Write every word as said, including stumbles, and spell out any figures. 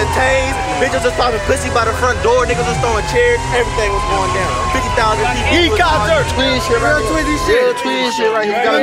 getting tased. Bitches was popping pussy by the front door. Niggas was throwing chairs. Everything was going down. fifty thousand people. He concert. Twin shit right here. Real Twizzy shit. Real twin shit right here.